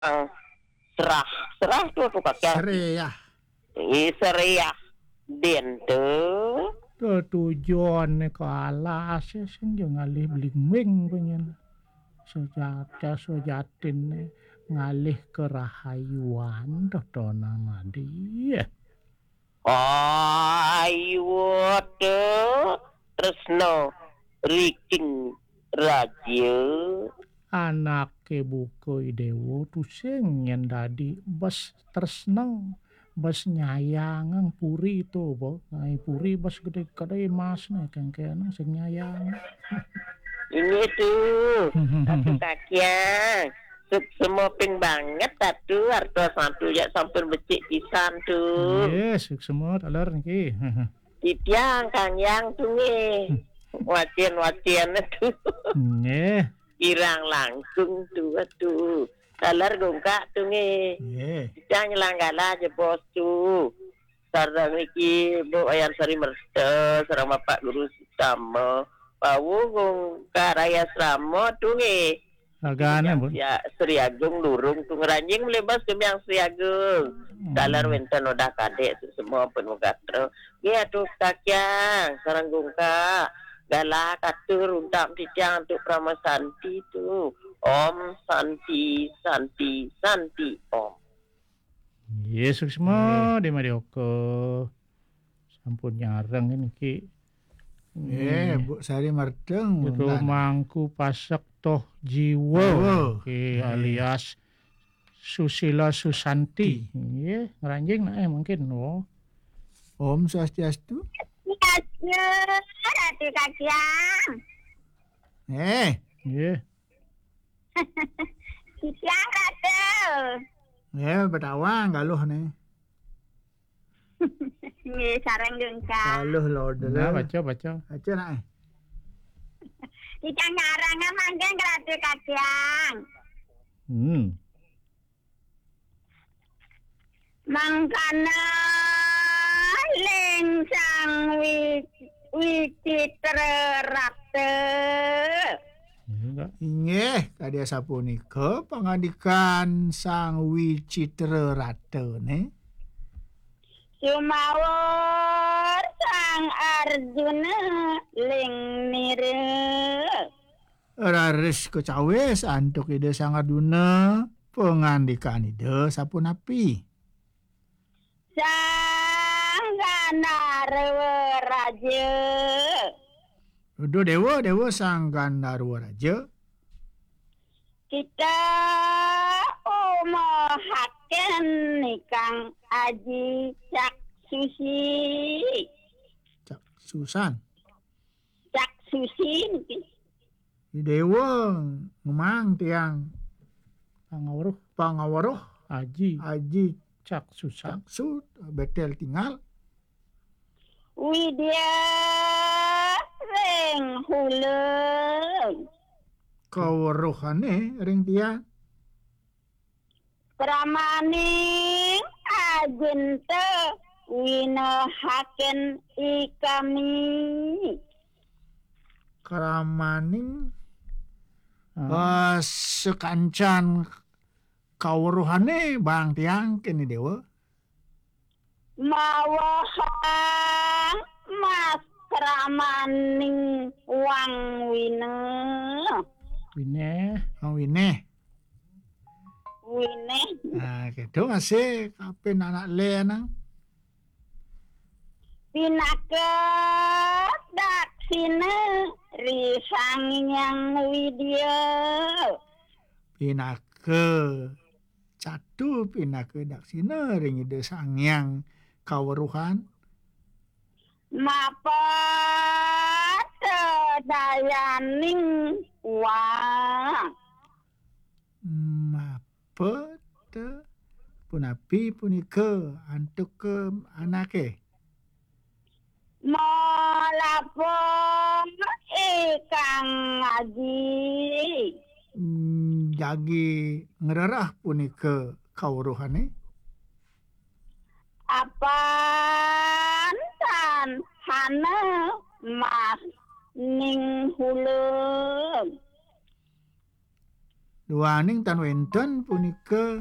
ang serah serah tu kakek Sereyah. seriah den tu Tujuan ke alas sing yo ngalih blingwing pengen sejatin ngalih ke rahayuan dodona madi. ayo tu tresno riking raja Anake buku dewo tusing yen dadi bes tresneng bes nyayang ang puri itu po ngai puri bes gede-gede mas nih kengken sing nyayang. ini tuh satu kakian semua ping banget satu harta satu ya sampun becik pisan tuh Yes, semua taler niki. Titiang kang yang tuh nih wacian tuh Nggih. kirang langsung tuh aduh taler gongka tuh nih Nggih. Titiang nyelanggala aja bos tuh sarang iki Bu Ayan Sari Merste sarang Bapak Guru sama Pawu gongka raya Sramo tuh nih Agane, Bu. ya Sri Agung lurung tuh ngeranjing melebas ke yang Sri Agung dalar wenten odah kadek tuh semua penuh katro ya tuh kakyang sarang gungka galak atur untam titiang untuk Prama Santi tuh Om Santi Santi Santi Om Yesus semua di Marioko. Sampun nyareng niki. Bu Sari Mardeng. Rumangku pasek toh jiwa. Alias Susila Susanti. Nggih, ngranjing nek mungkin Om Swastiastu. Ratu Kakyang. Nggih. Siang Ratu. Betawang galuh nih. Nggih sareng gengka. Galuh lord. Nah, baca. Aja nak. Kita ngarangan manggen Ratu Kakyang. Mangkana lengsang wicitra rate. Inggih kadya sapunika pangandikan Sang Wicitra Ratene Sumawur Sang Arjuna ling nire. Raris kecawis antuk ide Sang Arjuna pangandikan ide sapunapi. Sang Gandharwa Raja. Dudu dewa Sang Gandharwa Raja. Kita umahaken nikang aji cak susi. Cak Susan. Cak susi niki. Dewa ngumang tiang pangawaruh Aji Cak Susan. Caksut betel tinggal. Widya ring huleng. Kawaruhane ring tiang. Pramaning ajente winahaken ikami. Karamaning sekancan kawaruhane bang tiang kini dewa. Mawahang mas kramaning wang wina. Wineh. Wine. Nah, gitu masih kapan anak le nang. Pinaket daksina risang yang widya. Pinake catu pinake daksina ring ide sangyang kaweruhan. Mapat dayaning wang. Mapet punapi punika antuk ke anake. Malapong ikang ngaji. Jagi ngererah punika kawruhane. Apantan hana mas ning huleng. Duaning tan wenten punika